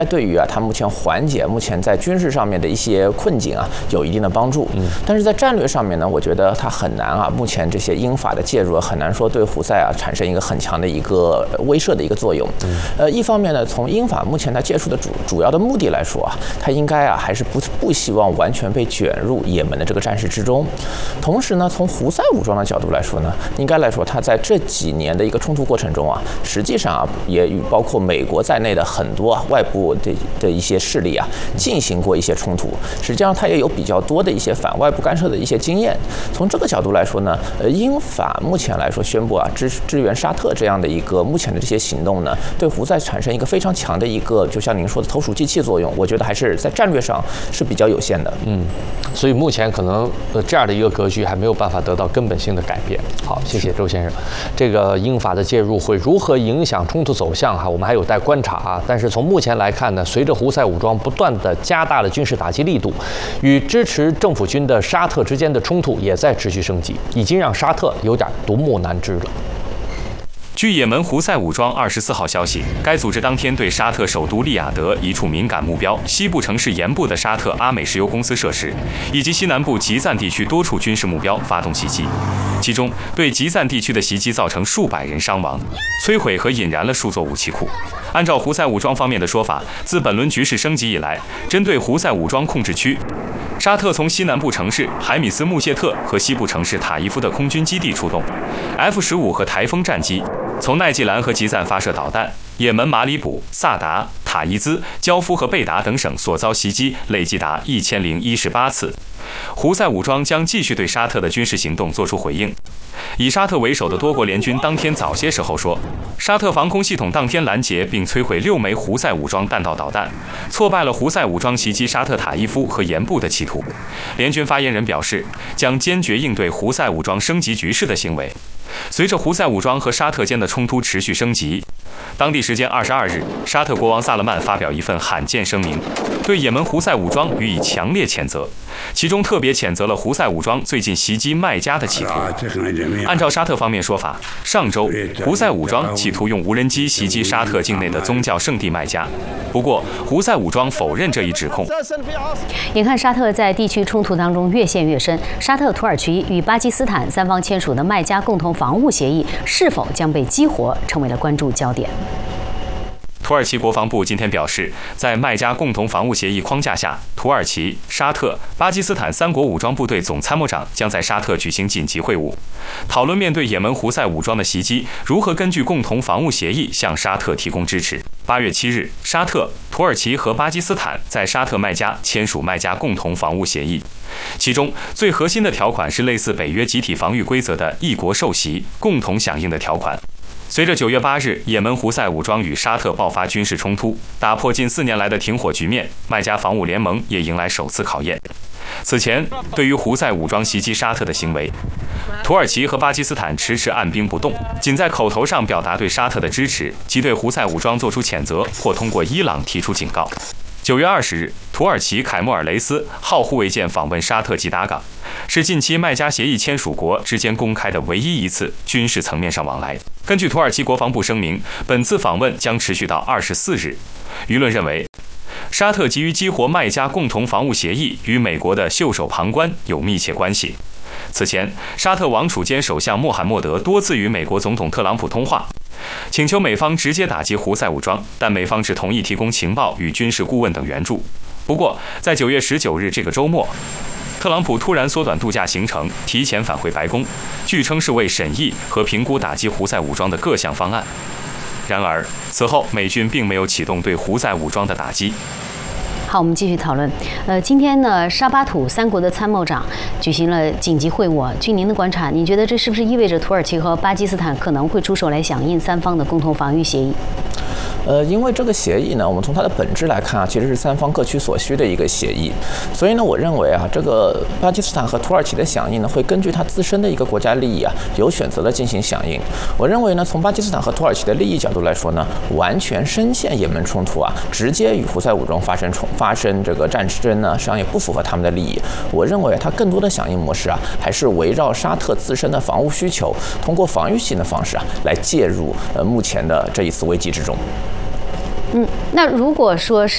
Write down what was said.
对于它目前缓解目前在军事上面的一些困境有一定的帮助。但是在战略上面呢，我觉得它很难目前这些英法的介入很难说对胡塞产生一个很强的一个威慑的一个作用。一方面呢，从英法目前它接触的主要的目的来说它应该还是不希望完全被卷入也门的这个战事之中。同时呢，从胡塞武装的角度来说呢，应该来说它在这几年的一个冲突过程中实际上也与包括美国在内的很多外部的一些势力进行过一些冲突，实际上它也有比较多的一些反外部干涉的一些经验。从这个角度来说呢，英法目前来说宣布支援沙特这样的一个目前的这些行动呢，对胡塞产生一个非常强的一个，就像您说的投鼠忌器作用，我觉得还是在战略上是比较有限的。 所以目前可能这样的一个格局还没有办法得到根本性的改变。好，谢谢周先生。这个英法的介入会如何影响冲突走向我们还有待观察但是从目前来看呢，随着胡塞武装不断的加大了军事打击力度，与支持政府军的沙特之间的冲突也在持续升级，已经让沙特有点独木难支了。 据也门胡塞武装24号消息，该组织当天对沙特首都利雅得一处敏感目标西部城市盐部的沙特阿美石油公司设施，以及西南部吉赞地区多处军事目标发动袭击，其中对吉赞地区的袭击造成数百人伤亡，摧毁和引燃了数座武器库。按照胡塞武装方面的说法，自本轮局势升级以来，针对胡塞武装控制区，沙特从西南部城市海米斯穆谢特和西部城市塔伊夫的空军基地出动 F-15和台风战机，从奈季兰和吉赞发射导弹，也门马里卜、萨达、塔伊兹、焦夫和贝达等省所遭袭击累计达1018次。胡塞武装将继续对沙特的军事行动作出回应。以沙特为首的多国联军当天早些时候说，沙特防空系统当天拦截并摧毁6枚胡塞武装弹道导弹，挫败了胡塞武装袭击沙特塔伊夫和盐部的企图。联军发言人表示，将坚决应对胡塞武装升级局势的行为。随着胡塞武装和沙特间的冲突持续升级，当地时间22日，沙特国王萨勒曼发表一份罕见声明，对也门胡塞武装予以强烈谴责，其中特别谴责了胡塞武装最近袭击麦加的企图。按照沙特方面说法，上周胡塞武装企图用无人机袭击沙特境内的宗教圣地麦加，不过胡塞武装否认这一指控。 眼看沙特在地区冲突当中越陷越深，沙特、土耳其与巴基斯坦三方签署的麦加共同防务协议是否将被激活，成为了关注焦点。 土耳其国防部今天表示，在麦加共同防务协议框架下，土耳其、沙特、巴基斯坦3国武装部队总参谋长将在沙特举行紧急会晤，讨论面对也门胡塞武装的袭击，如何根据共同防务协议向沙特提供支持。8月7日，沙特、土耳其和巴基斯坦在沙特麦加签署麦加共同防务协议，其中最核心的条款是类似北约集体防御规则的一国受袭、共同响应的条款。随着9月8日也门胡塞武装与沙特爆发军事冲突，打破近4年来的停火局面，麦加防务联盟也迎来首次考验。此前，对于胡塞武装袭击沙特的行为，土耳其和巴基斯坦迟迟按兵不动，仅在口头上表达对沙特的支持，即对胡塞武装作出谴责，或通过伊朗提出警告。9月20日，土耳其凯莫尔雷斯号护卫舰访问沙特吉达港，是近期麦加协议签署国之间公开的唯一一次军事层面上往来。根据土耳其国防部声明，本次访问将持续到24日。舆论认为，沙特急于激活麦加共同防务协议与美国的袖手旁观有密切关系。此前，沙特王储兼首相穆罕默德多次与美国总统特朗普通话，请求美方直接打击胡塞武装，但美方只同意提供情报与军事顾问等援助。不过，在9月19日这个周末，特朗普突然缩短度假行程，提前返回白宫，据称是为审议和评估打击胡塞武装的各项方案。然而，此后美军并没有启动对胡塞武装的打击。 好，我们继续讨论。今天呢，沙巴土3国的参谋长举行了紧急会晤。据您的观察，你觉得这是不是意味着土耳其和巴基斯坦可能会出手来响应3方的共同防御协议？ 因为这个协议呢，我们从它的本质来看其实是3方各取所需的一个协议，所以呢，我认为这个巴基斯坦和土耳其的响应呢，会根据它自身的一个国家利益有选择的进行响应。我认为呢，从巴基斯坦和土耳其的利益角度来说呢，完全深陷也门冲突直接与胡塞武装发生这个战争呢，实际上也不符合他们的利益。我认为它更多的响应模式还是围绕沙特自身的防务需求，通过防御性的方式来介入目前的这一次危机之中。 那如果说是